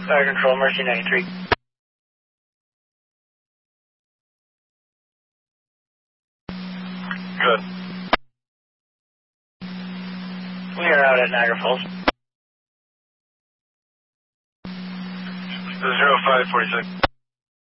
Fire Control, Mercy 93. Good. We are out at Niagara Falls. 0546.